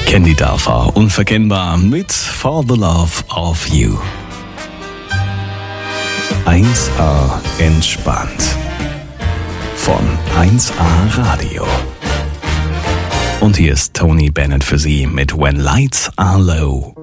Candy Dörfer, unverkennbar mit For the Love of You. 1A entspannt. Von 1A Radio. Und hier ist Tony Bennett für Sie mit When Lights Are Low.